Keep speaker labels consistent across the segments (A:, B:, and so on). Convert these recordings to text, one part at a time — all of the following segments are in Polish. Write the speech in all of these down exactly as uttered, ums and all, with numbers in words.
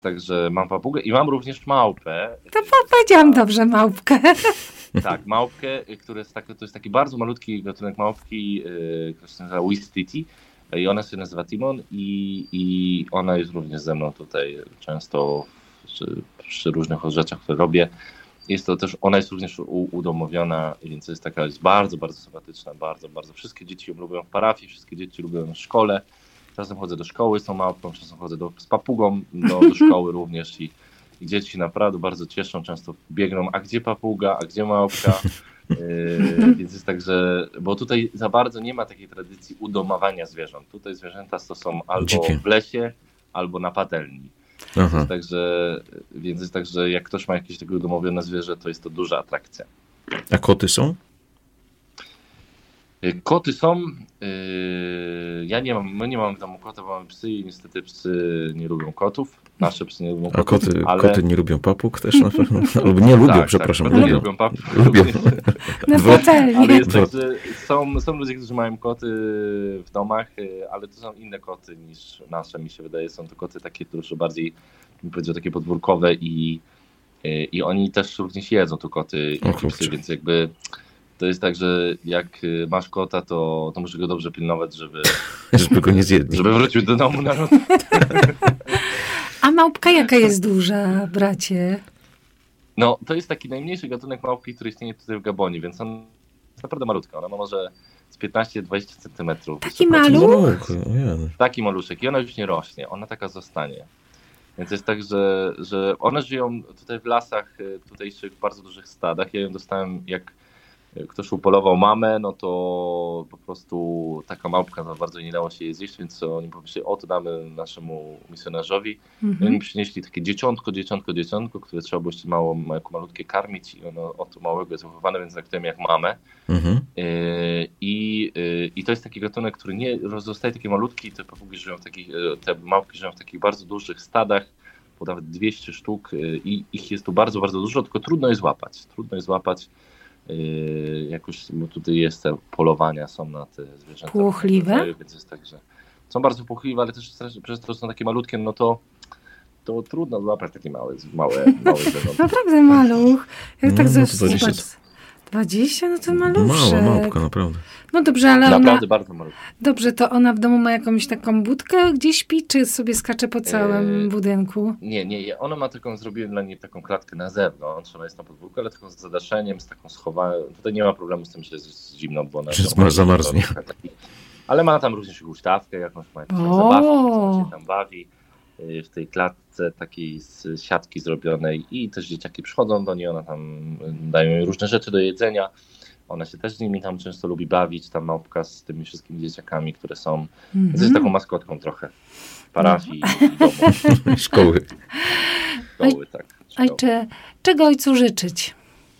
A: Także mam papugę i mam również małpę.
B: To powiedziałam dobrze, małpkę.
A: Tak, małpkę, który jest taki, to jest taki bardzo malutki gatunek małpki, który się nazywa Ouistiti i ona się nazywa Timon i, i ona jest również ze mną tutaj często przy, przy różnych rzeczach, które robię. Jest to też, ona jest również u, udomowiona, więc jest taka, jest bardzo, bardzo sympatyczna, bardzo, bardzo. Wszystkie dzieci ją lubią w parafii, wszystkie dzieci lubią ją w szkole. Czasem chodzę do szkoły z tą małpką, czasem chodzę do, z papugą do, do szkoły również i, i dzieci naprawdę bardzo cieszą, często biegną, a gdzie papuga, a gdzie małpka, yy, więc jest tak, że, bo tutaj za bardzo nie ma takiej tradycji udomowania zwierząt, tutaj zwierzęta to są albo
C: Dzikie.
A: w lesie, albo na patelni.
C: Aha.
A: Także, więc jest tak, że jak ktoś ma jakieś takie udomowione zwierzę, to jest to duża atrakcja.
C: A koty są?
A: Koty są, yy, ja nie mam, my nie mamy w domu kota, bo mamy psy i niestety psy nie lubią kotów, nasze psy nie lubią
C: A
A: kotów,
C: koty,
A: ale...
C: koty nie lubią papug też na pewno? Albo nie lubią,
A: tak,
C: przepraszam.
A: Tak,
C: lubią.
A: lubią papug.
C: Lubią.
B: Na
C: Dwa-
B: patelni.
A: Ale jest
C: Dwa-
A: tak, że są, są ludzie, którzy mają koty w domach, yy, ale to są inne koty niż nasze, mi się wydaje, są to koty takie troszkę bardziej, bym powiedział, takie podwórkowe i, yy, i oni też również jedzą tu koty
C: O
A: i psy,
C: kurczę.
A: więc jakby... To jest tak, że jak masz kota, to, to musisz go dobrze pilnować, żeby,
C: Żeby go nie zjedli.
A: żeby wrócił do domu na noc.
B: A małpka jaka jest duża, bracie?
A: No, to jest taki najmniejszy gatunek małpki, który istnieje tutaj w Gabonie, więc on jest naprawdę malutka. Ona ma może z piętnaście do dwudziestu centymetrów.
B: Taki
A: wysokości.
B: maluch?
C: Maluch, ojej.
A: Taki maluszek i ona już nie rośnie, ona taka zostanie. Więc jest tak, że, że one żyją tutaj w lasach tutejszych w bardzo dużych stadach. Ja ją dostałem, jak ktoś upolował mamę, no to po prostu taka małpka za bardzo nie dało się jej zjeść, więc oni pomyśleli, o to damy naszemu misjonarzowi.
B: Mhm.
A: I oni przynieśli takie dzieciątko, dzieciątko, dzieciątko, które trzeba było jeszcze mało, jako malutkie karmić i ono od małego jest wychowane, więc traktujemy jak mamę.
C: Mhm.
A: Yy, I, yy, I to jest taki gatunek, który nie zostaje taki malutki, te papugi żyją w takich, yy, te małpki żyją w takich bardzo dużych stadach, po nawet dwieście sztuk yy, i ich jest tu bardzo, bardzo dużo, tylko trudno je złapać. Trudno je złapać. Yy, jakoś, bo tutaj jest te polowania, są na te zwierzęta.
B: Płochliwe?
A: Rodzaju, więc jest tak, że są bardzo płochliwe, ale też strasznie- przez to, że są takie malutkie, no to, to trudno złapać takie małe, małe, małe zwierzęta.
B: Naprawdę maluch. Jak
C: No,
B: tak
C: no
B: za
C: to dwadzieścia.
B: zobacz. dwadzieścia? No to maluszek.
C: Mała małpka, naprawdę.
B: No dobrze, ale ona...
A: Naprawdę bardzo malutkie.
B: Dobrze, to ona w domu ma jakąś taką budkę, gdzie śpi, czy sobie skacze po całym
A: Eee,
B: budynku?
A: Nie, nie, nie, ona ma taką, zrobiłem dla niej taką klatkę na zewnątrz, ona jest na podwórku, ale taką z zadaszeniem, z taką schowaniem. Tutaj nie ma problemu z tym, że jest zimno, bo ona
C: Że
A: tam-
C: zma- zamarznie.
A: Taki. Ale ma tam również huśtawkę, jakąś ma jakąś
B: O!
A: zabawkę, co się tam bawi y, w tej klatce takiej z siatki zrobionej i też dzieciaki przychodzą do niej, ona tam y, dają jej różne rzeczy do jedzenia. Ona się też z nimi tam często lubi bawić, ta małpka z tymi wszystkimi dzieciakami, które są. Więc jest taką maskotką trochę parafii i domu.
C: Szkoły.
A: Szkoły, tak. Szkoły.
B: Ojcze, czego ojcu życzyć?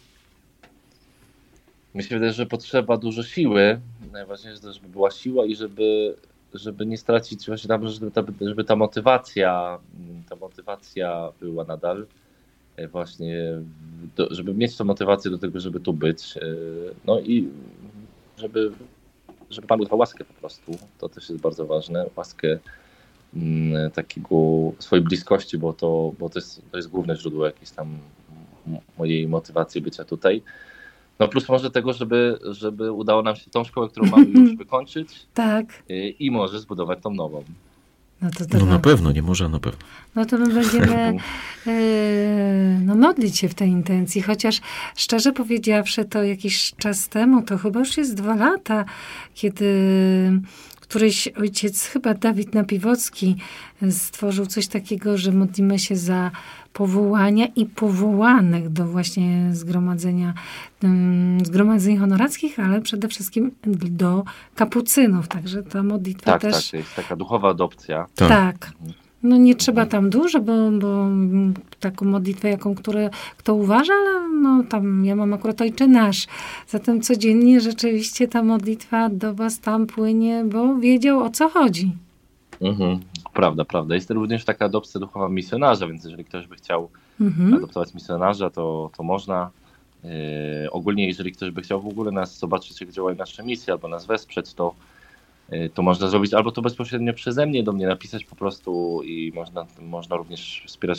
A: Mi się wydaje, że potrzeba dużo siły. Najważniejsze jest, żeby była siła i żeby, żeby nie stracić właśnie tam, żeby ta, żeby ta motywacja, ta motywacja była nadal e, właśnie, do, żeby mieć tą motywację do tego, żeby tu być. e, No i żeby, żeby Pan dawał łaskę po prostu. To też jest bardzo ważne. Łaskę mm, takiego swojej bliskości, bo to, bo to jest, to jest główne źródło jakiejś tam m- mojej motywacji bycia tutaj. No plus może tego, żeby, żeby udało nam się tą szkołę, którą mamy już wykończyć
B: Tak.
A: y, i może zbudować tą nową.
B: No to, to
C: No na pewno, nie może, na pewno.
B: No to my będziemy e, no, modlić się w tej intencji, chociaż szczerze powiedziawszy, to jakiś czas temu, to chyba już jest dwa lata, kiedy któryś ojciec, chyba Dawid Napiwocki, stworzył coś takiego, że modlimy się za powołania i powołanych do właśnie zgromadzenia, um, zgromadzeń honorackich, ale przede wszystkim do kapucynów. Także ta modlitwa
A: Tak,
B: też...
A: tak, to jest taka duchowa adopcja.
C: Tak.
B: Tak. No nie trzeba tam dużo, bo, bo taką modlitwę, jaką które, kto uważa, ale no tam ja mam akurat Ojcze Nasz. Zatem codziennie rzeczywiście ta modlitwa do was tam płynie, bo wiedział, o co chodzi.
A: Mhm. Prawda, prawda. Jest również taka adopcja duchowa misjonarza, więc jeżeli ktoś by chciał
B: Mhm.
A: adoptować misjonarza, to, to można. Yy, ogólnie jeżeli ktoś by chciał w ogóle nas zobaczyć, jak działają nasze misje, albo nas wesprzeć, to to można zrobić albo to bezpośrednio przeze mnie do mnie napisać po prostu i można, można również wspierać